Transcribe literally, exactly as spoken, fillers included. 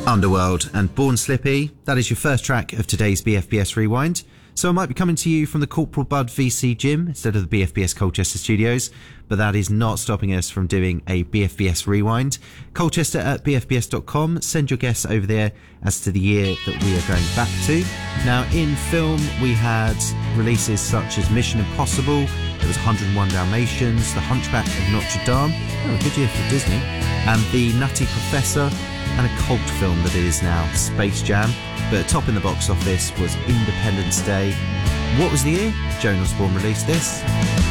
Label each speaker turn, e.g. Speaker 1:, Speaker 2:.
Speaker 1: Underworld and Born Slippy, that is your first track of today's B F B S Rewind. So I might be coming to you from the Corporal Bud V C gym instead of the B F B S Colchester studios, but that is not stopping us from doing a B F B S Rewind. Colchester at b f b s dot com, send your guests over there as to the year that we are going back to. Now in film we had releases such as Mission Impossible, there was one oh one Dalmatians, The Hunchback of Notre Dame, oh a good year for Disney, and The Nutty Professor, and a cult film that it is now, Space Jam. But top in the box office was Independence Day. What was the year Joan Osborne released this?